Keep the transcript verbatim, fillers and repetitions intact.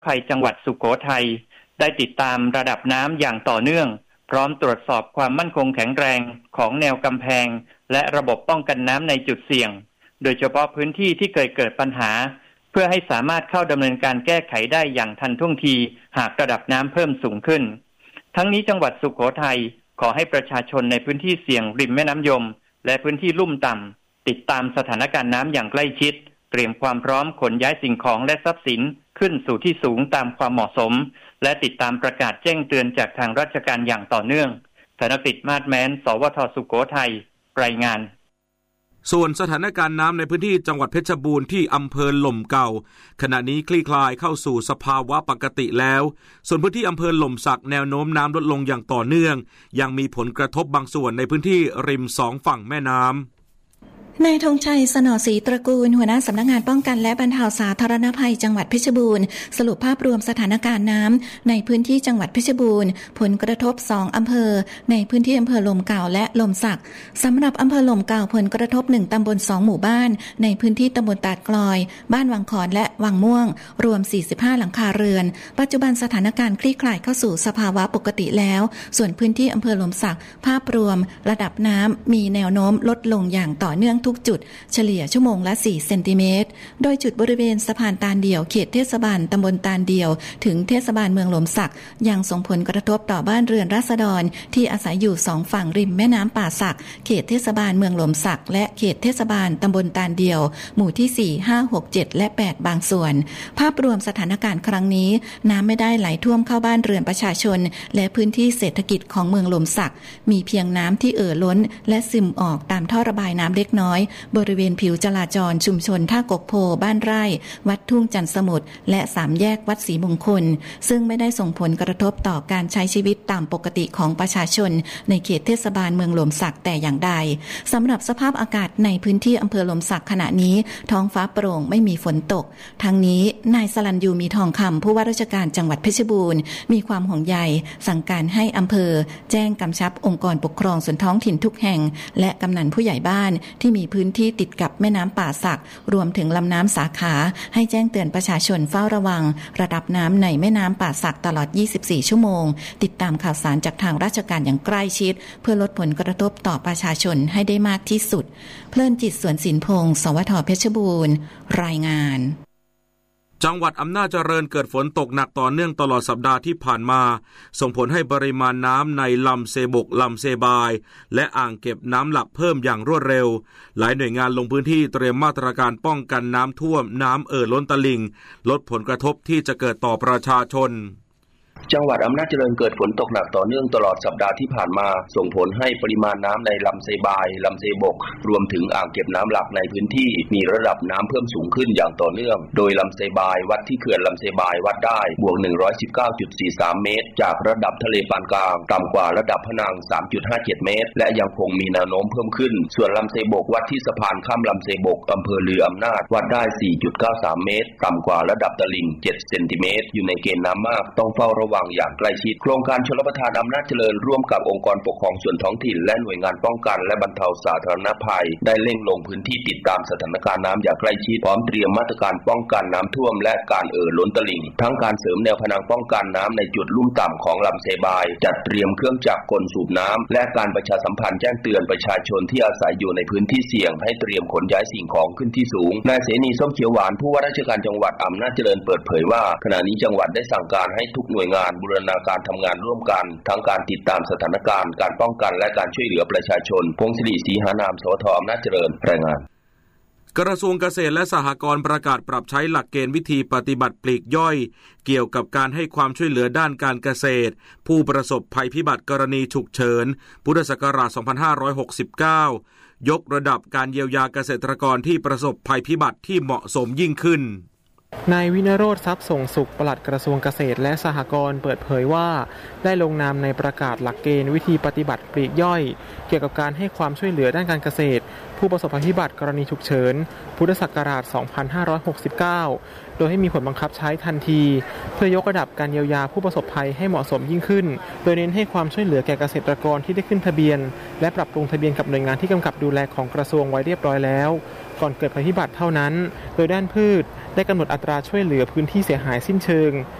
ภัยจังหวัดสุโขทัยได้ติดตามระดับน้ำอย่างต่อเนื่องพร้อมตรวจสอบความมั่นคงแข็งแรงของแนวกำแพงและระบบป้องกันน้ำในจุดเสี่ยงโดยเฉพาะพื้นที่ที่เคยเกิดปัญหาเพื่อให้สามารถเข้าดำเนินการแก้ไขได้อย่างทันท่วงทีหากระดับน้ำเพิ่มสูงขึ้นทั้งนี้จังหวัดสุโขทัยขอให้ประชาชนในพื้นที่เสี่ยงริมแม่น้ำยมและพื้นที่ลุ่มต่ำติดตามสถานการณ์น้ำอย่างใกล้ชิดเตรียมความพร้อมขนย้ายสิ่งของและทรัพย์สินขึ้นสู่ที่สูงตามความเหมาะสมและติดตามประกาศแจ้งเตือนจากทางราชการอย่างต่อเนื่องธนกฤษมาศแม้นสวทสุโขทัยรายงานส่วนสถานการณ์น้ำในพื้นที่จังหวัดเพชรบูรณ์ที่อำเภอหล่มเก่าขณะนี้คลี่คลายเข้าสู่สภาวะปกติแล้วส่วนพื้นที่อำเภอหล่มสักแนวโน้มน้ำลดลงอย่างต่อเนื่องยังมีผลกระทบบางส่วนในพื้นที่ริมสองฝั่งแม่น้ำนายธงชัยสนอศรีตระกูลหัวหน้าสำนักงานป้องกันและบรรเทาสาธารณภัยจังหวัดเพชรบูรณ์สรุปภาพรวมสถานการณ์น้ำในพื้นที่จังหวัดเพชรบูรณ์ผลกระทบสองอำเภอในพื้นที่อำเภอหล่มเก่าและหล่มสักสำหรับอำเภอหล่มเก่าผลกระทบหนึ่งตำบลสองหมู่บ้านในพื้นที่ตำบลตาดกลอยบ้านวังขอนและวังม่วงรวมสี่สิบห้าหลังคาเรือนปัจจุบันสถานการณ์คลี่คลายเข้าสู่สภาวะปกติแล้วส่วนพื้นที่อำเภอหล่มสักภาพรวมระดับน้ำมีแนวโน้มลดลงอย่างต่อเนื่องทุกจุดเฉลี่ยชั่วโมงละสี่เซนติเมตรโดยจุดบริเวณสะพานตาลเดี่ยวเขตเทศบาลตำบลตาลเดี่ยวถึงเทศบาลเมืองหล่มสักยังส่งผลกระทบต่อบ้านเรือนราษฎรที่อาศัยอยู่สองฝั่งริมแม่น้ำป่าสักเขตเทศบาลเมืองหล่มสักและเขตเทศบาลตำบลตาลเดี่ยวหมู่ที่สี่ ห้า หก เจ็ดและแปดบางส่วนภาพรวมสถานการณ์ครั้งนี้น้ำไม่ได้ไหลท่วมเข้าบ้านเรือนประชาชนและพื้นที่เศรษฐกิจของเมืองหล่มสักมีเพียงน้ำที่เอ่อล้นและซึมออกตามท่อระบายน้ำเล็กน้อยบริเวณผิวจราจรชุมชนท่ากกโพบ้านไร่วัดทุ่งจันทร์สมุทรและสามแยกวัดศรีมงคลซึ่งไม่ได้ส่งผลกระทบต่อการใช้ชีวิตตามปกติของประชาชนในเขตเทศบาลเมืองหล่มสักแต่อย่างใดสำหรับสภาพอากาศในพื้นที่อำเภอหล่มสักขณะนี้ท้องฟ้าโปร่งไม่มีฝนตกทั้งนี้นายสลันยูมีทองคำผู้ว่าราชการจังหวัดเพชรบูรณ์มีความห่วงใยสั่งการให้อำเภอแจ้งกำชับองค์กรปกครองส่วนท้องถิ่นทุกแห่งและกำนันผู้ใหญ่บ้านที่มีพื้นที่ติดกับแม่น้ำป่าสักรวมถึงลำน้ำสาขาให้แจ้งเตือนประชาชนเฝ้าระวังระดับน้ำในแม่น้ำป่าสักตลอดยี่สิบสี่ชั่วโมงติดตามข่าวสารจากทางราชการอย่างใกล้ชิดเพื่อลดผลกระทบต่อประชาชนให้ได้มากที่สุดเพลินจิตสวนศิลพงศ์สวทเพชรบูรณ์รายงานจังหวัดอำนาจเจริญเกิดฝนตกหนักต่อเนื่องตลอดสัปดาห์ที่ผ่านมาส่งผลให้ปริมาณน้ำในลำเซบกลำเซบายและอ่างเก็บน้ำหลักเพิ่มอย่างรวดเร็วหลายหน่วยงานลงพื้นที่เตรียมมาตรการป้องกันน้ำท่วมน้ำเอ่อล้นตลิ่งลดผลกระทบที่จะเกิดต่อประชาชนจังหวัดอำนาจเจริญเกิดฝนตกหนักต่อเนื่องตลอดสัปดาห์ที่ผ่านมาส่งผลให้ปริมาณน้ำในลำเซบายลำเซบกรวมถึงอ่างเก็บน้ำหลักในพื้นที่มีระดับน้ำเพิ่มสูงขึ้นอย่างต่อเนื่องโดยลำเซบายวัดที่เขื่อนลำเซบายวัดได้บวก หนึ่งร้อยสิบเก้าจุดสี่สาม เมตรจากระดับทะเลปานกลางต่ำกว่าระดับพนัง สามจุดห้าเจ็ด เมตรและยังคงมีแนวโน้มเพิ่มขึ้นส่วนลำเซบกวัดที่สะพานข้ามลำเซบกอำเภอลืออำนาจวัดได้ สี่จุดเก้าสาม เมตรต่ำกว่าระดับตลิ่งเจ็ดเซนติเมตรอยู่ในเกณฑ์น้ำมากต้องเฝ้าระวังอย่างใกล้ชิดโครงการชลประทานอำนาจเจริญร่วมกับองค์กรปกครองส่วนท้องถิ่นและหน่วยงานป้องกันและบรรเทาสาธารณภัยได้เร่งลงพื้นที่ติดตามสถานการณ์น้ำอย่างใกล้ชิดพร้อมเตรียมมาตรการป้องกันน้ำท่วมและการเอ่อล้นตลิ่งทั้งการเสริมแนวพนังป้องกันน้ำในจุดลุ่มต่ำของลำเซบายจัดเตรียมเครื่องจักรกลสูบน้ำและการประชาสัมพันธ์แจ้งเตือนประชาชนที่อาศัยอยู่ในพื้นที่เสี่ยงให้เตรียมขนย้ายสิ่งของขึ้นที่สูงนายเสนีส้มเขียวหวานผู้ว่าราชการจังหวัดอำนาจเจริญเปิดเผยว่าขณะนี้จังหวัดได้สั่งการให้ทุกหน่วยงานบูรณาการทำงานร่วมกันทั้งการติดตามสถานการณ์การป้องกันและการช่วยเหลือประชาชนพงศิริศรีหานามสวทอำนาจเจริญรายงานกระทรวงเกษตรและสหกรณ์ประกาศปรับใช้หลักเกณฑ์วิธีปฏิบัติปลีกย่อยเกี่ยวกับการให้ความช่วยเหลือด้านการเกษตรผู้ประสบภัยพิบัติกรณีฉุกเฉินพุทธศักราชสองพันห้าร้อยหกสิบเก้ายกระดับการเยียวยาเกษตรกรที่ประสบภัยพิบัติที่เหมาะสมยิ่งขึ้นนายวินโรจน์ทรัพย์ส่งสุขปลัดกระทรวงเกษตรและสหกรณ์เปิดเผยว่าได้ลงนามในประกาศหลักเกณฑ์วิธีปฏิบัติปลีกย่อยเกี่ยวกับการให้ความช่วยเหลือด้านการเกษตรผู้ประสบภัยพิบัติกรณีฉุกเฉินพุทธศักราช สองพันห้าร้อยหกสิบเก้า โดยให้มีผลบังคับใช้ทันทีเพื่อยกระดับการเยียวยาผู้ประสบภัยให้เหมาะสมยิ่งขึ้นโดยเน้นให้ความช่วยเหลือแก่เกษตรกรที่ได้ขึ้นทะเบียนและปรับปรุงทะเบียนกับหน่วยงานที่กำกับดูแลของกระทรวงไว้เรียบร้อยแล้วก่อนเกิดภัยพิบัติเท่านั้นโดยด้านพืชได้กำหนดอัตราช่วยเหลือพื้นที่เสียหายสิ้นเชิง